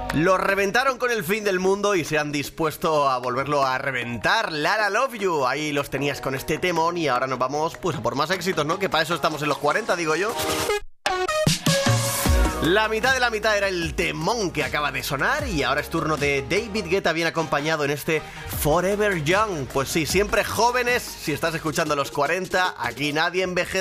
Lo reventaron con el fin del mundo y se han dispuesto a volverlo a reventar. Lara Love You, ahí los tenías con este temón y ahora nos vamos pues a por más éxitos, ¿no? Que para eso estamos en los 40, digo yo. La mitad de la mitad era el temón que acaba de sonar y ahora es turno de David Guetta, bien acompañado en este Forever Young. Pues sí, siempre jóvenes, si estás escuchando los 40, aquí nadie envejece.